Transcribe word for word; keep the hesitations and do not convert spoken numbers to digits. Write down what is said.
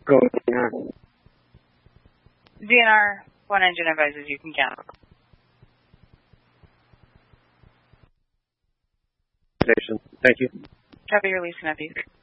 Go with D N R. D N R, one engine advises you can cancel. Thank you. Copy release, Nephew.